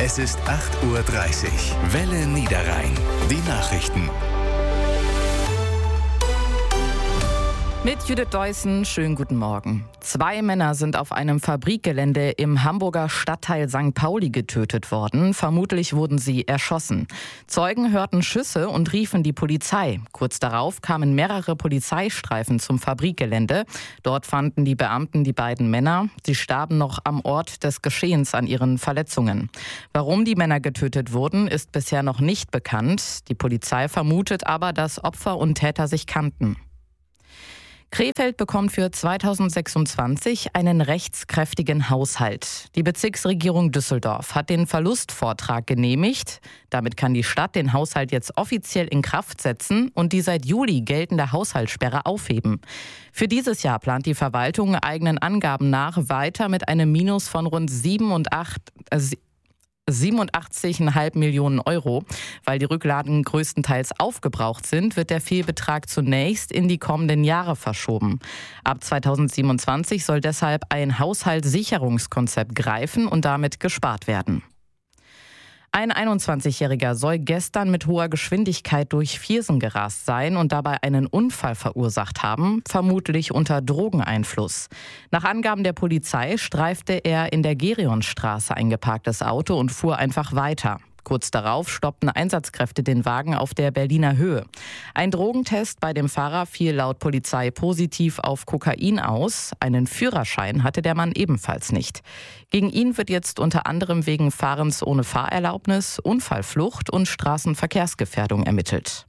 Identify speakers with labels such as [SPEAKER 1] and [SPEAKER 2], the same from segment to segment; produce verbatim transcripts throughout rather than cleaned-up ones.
[SPEAKER 1] Es ist acht Uhr dreißig. Welle Niederrhein. Die Nachrichten.
[SPEAKER 2] Mit Judith Deussen, schönen guten Morgen. Zwei Männer sind auf einem Fabrikgelände im Hamburger Stadtteil Sankt Pauli getötet worden. Vermutlich wurden sie erschossen. Zeugen hörten Schüsse und riefen die Polizei. Kurz darauf kamen mehrere Polizeistreifen zum Fabrikgelände. Dort fanden die Beamten die beiden Männer. Sie starben noch am Ort des Geschehens an ihren Verletzungen. Warum die Männer getötet wurden, ist bisher noch nicht bekannt. Die Polizei vermutet aber, dass Opfer und Täter sich kannten. Krefeld bekommt für zweitausendsechsundzwanzig einen rechtskräftigen Haushalt. Die Bezirksregierung Düsseldorf hat den Verlustvortrag genehmigt. Damit kann die Stadt den Haushalt jetzt offiziell in Kraft setzen und die seit Juli geltende Haushaltssperre aufheben. Für dieses Jahr plant die Verwaltung eigenen Angaben nach weiter mit einem Minus von rund siebenundachtzig Komma fünf Millionen Euro. Weil die Rücklagen größtenteils aufgebraucht sind, wird der Fehlbetrag zunächst in die kommenden Jahre verschoben. Ab zweitausendsiebenundzwanzig soll deshalb ein Haushaltssicherungskonzept greifen und damit gespart werden. Ein einundzwanzigjähriger soll gestern mit hoher Geschwindigkeit durch Viersen gerast sein und dabei einen Unfall verursacht haben, vermutlich unter Drogeneinfluss. Nach Angaben der Polizei streifte er in der Gerionstraße ein geparktes Auto und fuhr einfach weiter. Kurz darauf stoppten Einsatzkräfte den Wagen auf der Berliner Höhe. Ein Drogentest bei dem Fahrer fiel laut Polizei positiv auf Kokain aus. Einen Führerschein hatte der Mann ebenfalls nicht. Gegen ihn wird jetzt unter anderem wegen Fahrens ohne Fahrerlaubnis, Unfallflucht und Straßenverkehrsgefährdung ermittelt.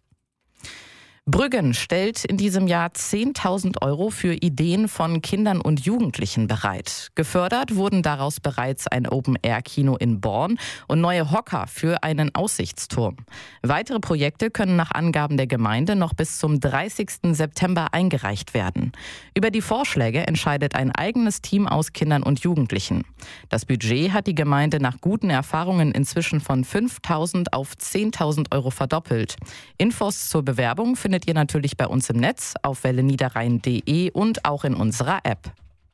[SPEAKER 2] Brüggen stellt in diesem Jahr zehntausend Euro für Ideen von Kindern und Jugendlichen bereit. Gefördert wurden daraus bereits ein Open-Air-Kino in Born und neue Hocker für einen Aussichtsturm. Weitere Projekte können nach Angaben der Gemeinde noch bis zum dreißigsten September eingereicht werden. Über die Vorschläge entscheidet ein eigenes Team aus Kindern und Jugendlichen. Das Budget hat die Gemeinde nach guten Erfahrungen inzwischen von fünftausend auf zehntausend Euro verdoppelt. Infos zur Bewerbung findet ihr natürlich bei uns im Netz auf welle niederrhein punkt de und auch in unserer App.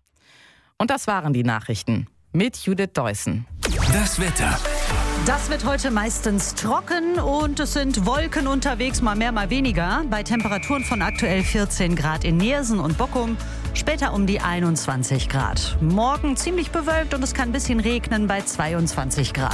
[SPEAKER 2] Und das waren die Nachrichten mit Judith Deussen.
[SPEAKER 1] Das Wetter.
[SPEAKER 3] Das wird heute meistens trocken und es sind Wolken unterwegs, mal mehr, mal weniger. Bei Temperaturen von aktuell vierzehn Grad in Neersen und Bockum, später um die einundzwanzig Grad. Morgen ziemlich bewölkt und es kann ein bisschen regnen bei zweiundzwanzig Grad.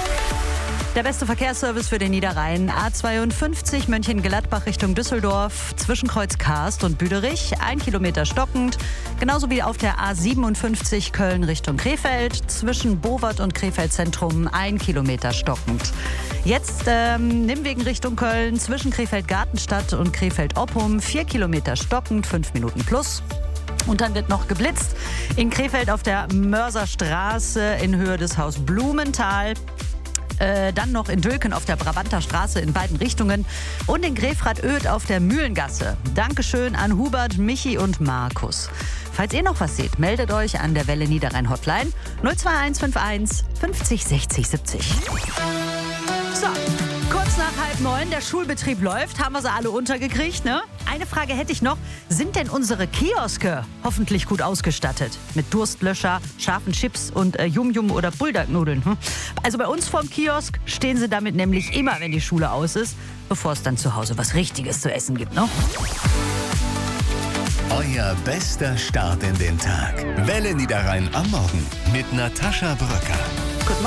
[SPEAKER 3] Der beste Verkehrsservice für den Niederrhein. A zweiundfünfzig Mönchengladbach Richtung Düsseldorf, zwischen Kreuz Karst und Büderich, ein Kilometer stockend. Genauso wie auf der A siebenundfünfzig Köln Richtung Krefeld, zwischen Bowert und Krefeld Zentrum, ein Kilometer stockend. Jetzt ähm, Nimwegen Richtung Köln, zwischen Krefeld Gartenstadt und Krefeld Oppum, vier Kilometer stockend, fünf Minuten plus. Und dann wird noch geblitzt in Krefeld auf der Mörserstraße in Höhe des Haus Blumenthal. Äh, dann noch in Dülken auf der Brabanter Straße in beiden Richtungen und in Grefrath-Oedt auf der Mühlengasse. Dankeschön an Hubert, Michi und Markus. Falls ihr noch was seht, meldet euch an der Welle Niederrhein Hotline null zwei eins fünf eins fünfzig sechzig siebzig. So, kurz nach halb neun, der Schulbetrieb läuft, haben wir sie alle untergekriegt, ne? Eine Frage hätte ich noch, sind denn unsere Kioske hoffentlich gut ausgestattet? Mit Durstlöscher, scharfen Chips und äh, Yum-Yum oder Bulldog-Nudeln? Hm? Also bei uns vorm Kiosk stehen sie damit nämlich immer, wenn die Schule aus ist, bevor es dann zu Hause was Richtiges zu essen gibt, ne?
[SPEAKER 1] Euer bester Start in den Tag. Welle Niederrhein am Morgen mit Natascha Bröcker.